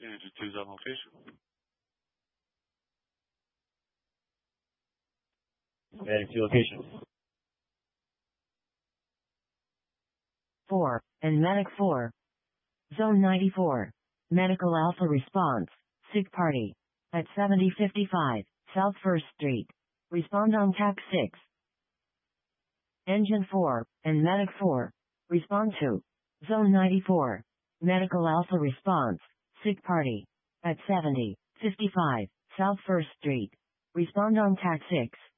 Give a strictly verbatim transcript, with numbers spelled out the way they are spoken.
Engine two's on location. Medic to location. four, and Medic four. Zone ninety-four. Medical Alpha response. Sick party. At seventy fifty-five, South first Street. Respond on T A C six. Engine four, and Medic four. Respond to. Zone ninety-four. Medical Alpha response. Sick party. At seventy fifty-five, South first Street. Respond on T A C six.